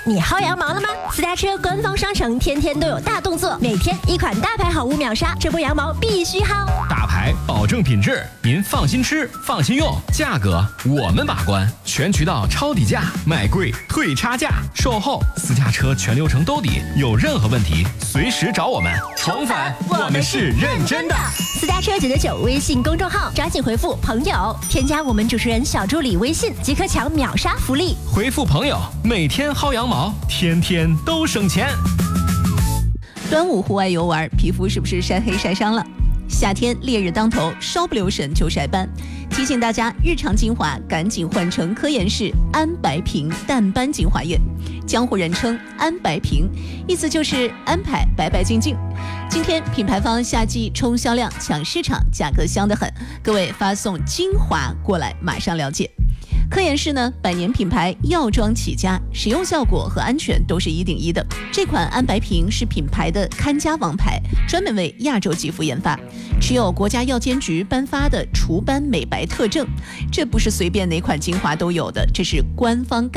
你薅羊毛了吗？私家车官方商城天天都有大动作，每天一款大牌好物秒杀，这波羊毛必须薅。 大牌保证品质，您放心吃，放心用，价格我们把关，全渠道抄底价，买贵退差价，售后私家车全流程兜底，有任何问题随时找我们。宠返，我们是认真的。 私家车999微信公众号，抓紧回复朋友，添加我们主持人小助理微信，即可抢秒杀福利。 回复朋友，每天薅羊毛，天天都省钱。 端午户外游玩，皮肤是不是晒黑晒伤了？夏天烈日当头，稍不留神就晒斑。提醒大家，日常精华赶紧换成科颜氏安白平淡斑精华液，江湖人称安白平，意思就是安排白白净净。今天品牌方夏季冲销量抢市场，价格香得很，各位发送精华过来，马上了解。科颜氏呢，100年品牌，药妆起家，使用效果和安全都是1顶1的。这款安白平是品牌的看家王牌，专门为亚洲肌肤研发，持有国家药监局颁发的除斑美白特证。这不是随便哪款精华都有的，这是官方